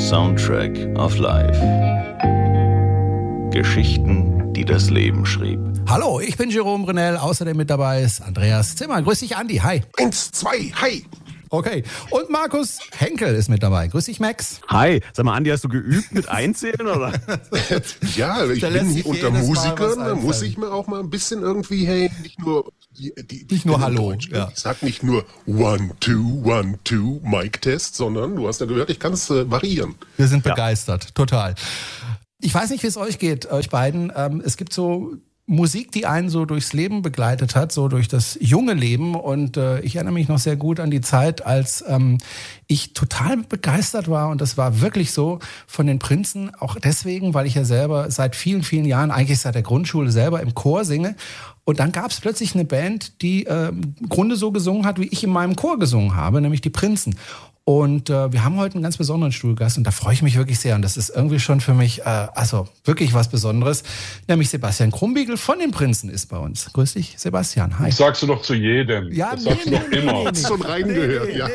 Soundtrack of Life. Geschichten, die das Leben schrieb. Hallo, ich bin Jerome Brunel. Außerdem mit dabei ist Andreas Zimmer. Grüß dich, Andi. Hi. 1, 2, hi. Okay. Und Markus Henkel ist mit dabei. Grüß dich, Max. Hi. Sag mal, Andi, hast du geübt mit Einzählen, oder? Ja, ich bin hier unter Musikern. Da muss ich mir auch mal ein bisschen irgendwie, hey, nicht nur Hallo. Ja. Ich sag nicht nur 1, 2, 1, 2, Mic-Test, sondern du hast ja gehört, ich kann es variieren. Wir sind begeistert. Total. Ich weiß nicht, wie es euch geht, euch beiden. Es gibt so Musik, die einen so durchs Leben begleitet hat, so durch das junge Leben. Und ich erinnere mich noch sehr gut an die Zeit, als ich total begeistert war. Und das war wirklich so von den Prinzen. Auch deswegen, weil ich ja selber seit vielen, vielen Jahren, eigentlich seit der Grundschule selber im Chor singe. Und dann gab es plötzlich eine Band, die im Grunde so gesungen hat, wie ich in meinem Chor gesungen habe, nämlich die Prinzen. Und wir haben heute einen ganz besonderen Stuhlgast und da freue ich mich wirklich sehr. Und das ist irgendwie schon für mich wirklich was Besonderes. Nämlich Sebastian Krumbiegel von den Prinzen ist bei uns. Grüß dich, Sebastian. Hi. Das sagst du doch zu jedem. Ja, das sagst du doch immer. Hast schon reingehört, ja.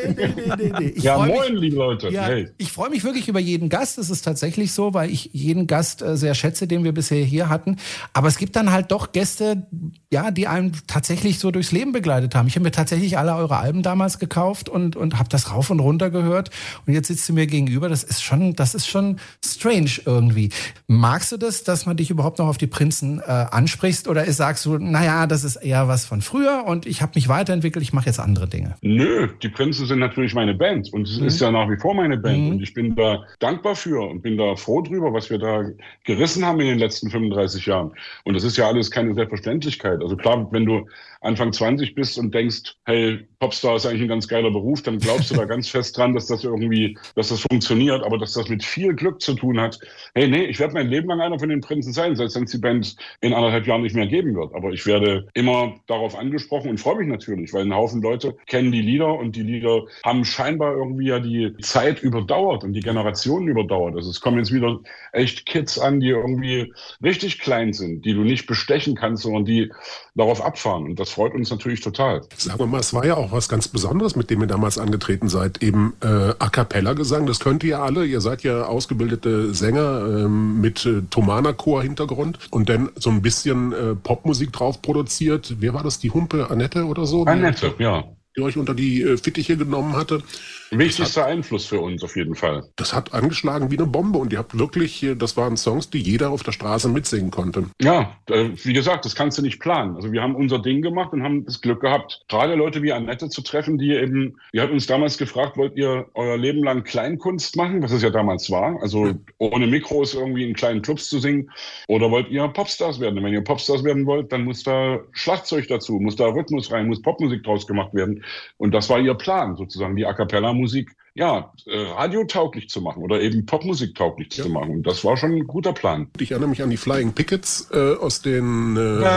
Ja, moin, liebe Leute. Ja, hey. Ich freue mich wirklich über jeden Gast. Das ist tatsächlich so, weil ich jeden Gast sehr schätze, den wir bisher hier hatten. Aber es gibt dann halt doch Gäste, ja, die einen tatsächlich so durchs Leben begleitet haben. Ich habe mir tatsächlich alle eure Alben damals gekauft und habe das rauf und runter gehört und jetzt sitzt du mir gegenüber. Das ist schon strange irgendwie. Magst du das, dass man dich überhaupt noch auf die Prinzen ansprichst oder sagst du, naja, das ist eher was von früher und ich habe mich weiterentwickelt, ich mache jetzt andere Dinge? Nö, die Prinzen sind natürlich meine Band und es ist ja nach wie vor meine Band und ich bin da dankbar für und bin da froh drüber, was wir da gerissen haben in den letzten 35 Jahren. Und das ist ja alles keine Selbstverständlichkeit. Also klar, wenn du Anfang 20 bist und denkst, hey, Popstar ist eigentlich ein ganz geiler Beruf, dann glaubst du da ganz fest dran, dass das funktioniert, aber dass das mit viel Glück zu tun hat. Hey, nee, ich werde mein Leben lang einer von den Prinzen sein, selbst wenn es die Band in 1,5 Jahren nicht mehr geben wird. Aber ich werde immer darauf angesprochen und freue mich natürlich, weil ein Haufen Leute kennen die Lieder und die Lieder haben scheinbar irgendwie ja die Zeit überdauert und die Generationen überdauert. Also es kommen jetzt wieder echt Kids an, die irgendwie richtig klein sind, die du nicht bestechen kannst, sondern die darauf abfahren. Und das freut uns natürlich total. Sagen wir mal, es war ja auch was ganz Besonderes, mit dem ihr damals angetreten seid, eben A Cappella-Gesang. Das könnt ihr ja alle. Ihr seid ja ausgebildete Sänger mit Thomaner-Chor-Hintergrund und dann so ein bisschen Popmusik drauf produziert. Wer war das? Die Humpe Annette oder so? Annette, ja. Die euch unter die Fittiche genommen hatte. Wichtigster Einfluss für uns auf jeden Fall. Das hat angeschlagen wie eine Bombe und ihr habt wirklich, das waren Songs, die jeder auf der Straße mitsingen konnte. Ja, wie gesagt, das kannst du nicht planen. Also wir haben unser Ding gemacht und haben das Glück gehabt, gerade Leute wie Annette zu treffen, die hat uns damals gefragt, wollt ihr euer Leben lang Kleinkunst machen, was es ja damals war, also ohne Mikros irgendwie in kleinen Clubs zu singen, oder wollt ihr Popstars werden? Und wenn ihr Popstars werden wollt, dann muss da Schlagzeug dazu, muss da Rhythmus rein, muss Popmusik draus gemacht werden. Und das war ihr Plan, sozusagen, die A Cappella-Musik, ja, radiotauglich zu machen oder eben Popmusik tauglich zu machen. Und das war schon ein guter Plan. Ich erinnere mich an die Flying Pickets aus den...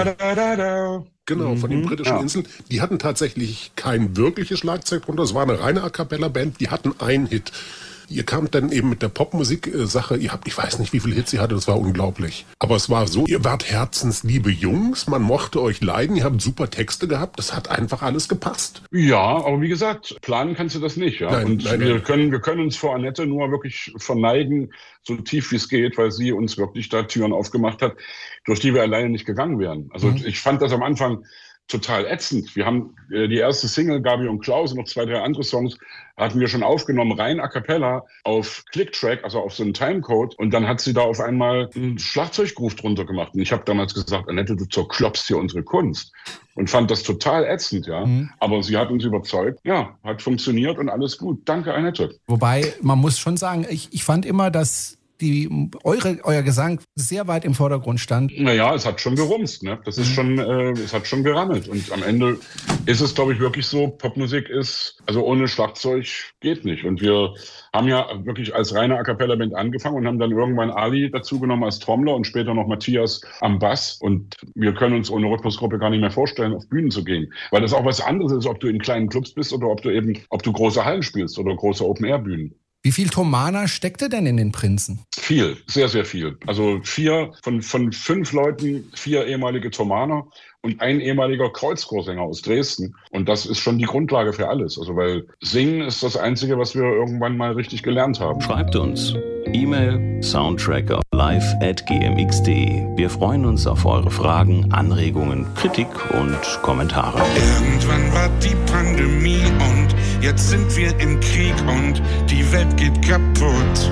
Genau, von den britischen Inseln. Die hatten tatsächlich kein wirkliches Schlagzeug drunter. Es war eine reine A Cappella-Band. Die hatten einen Hit. Ihr kamt dann eben mit der Popmusik-Sache, ich weiß nicht, wie viele Hits ihr hattet, das war unglaublich. Aber es war so, ihr wart herzensliebe Jungs, man mochte euch leiden, ihr habt super Texte gehabt, das hat einfach alles gepasst. Ja, aber wie gesagt, planen kannst du das nicht. Ja? Nein, wir können uns vor Annette nur wirklich verneigen, so tief wie es geht, weil sie uns wirklich da Türen aufgemacht hat, durch die wir alleine nicht gegangen wären. Also ich fand das am Anfang total ätzend. Wir haben die erste Single, Gabi und Klaus, und noch 2, 3 andere Songs, hatten wir schon aufgenommen, rein a cappella, auf Clicktrack, also auf so einen Timecode. Und dann hat sie da auf einmal einen Schlagzeuggroove drunter gemacht. Und ich habe damals gesagt, Annette, du zerklopfst hier unsere Kunst. Und fand das total ätzend, ja. Aber sie hat uns überzeugt, ja, hat funktioniert und alles gut. Danke, Annette. Wobei, man muss schon sagen, ich fand immer, dass euer Gesang sehr weit im Vordergrund stand. Naja, es hat schon gerumst, ne? Das ist schon, es hat schon gerammelt. Und am Ende ist es, glaube ich, wirklich so, Popmusik ist, also ohne Schlagzeug geht nicht. Und wir haben ja wirklich als reine A Cappella-Band angefangen und haben dann irgendwann Ali dazugenommen als Trommler und später noch Matthias am Bass. Und wir können uns ohne Rhythmusgruppe gar nicht mehr vorstellen, auf Bühnen zu gehen. Weil das auch was anderes ist, ob du in kleinen Clubs bist oder ob du große Hallen spielst oder große Open-Air-Bühnen. Wie viel Thomaner steckte denn in den Prinzen? Viel, sehr, sehr viel. Also 4 von 5 Leuten, 4 ehemalige Thomaner und ein ehemaliger Kreuzchorsänger aus Dresden. Und das ist schon die Grundlage für alles. Also weil Singen ist das Einzige, was wir irgendwann mal richtig gelernt haben. Schreibt uns. E-Mail soundtrackerlive@gmx.de. Wir freuen uns auf eure Fragen, Anregungen, Kritik und Kommentare. Irgendwann war die Pandemie und jetzt sind wir im Krieg und die Welt geht kaputt.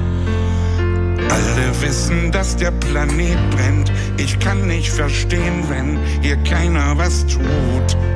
Alle wissen, dass der Planet brennt. Ich kann nicht verstehen, wenn hier keiner was tut.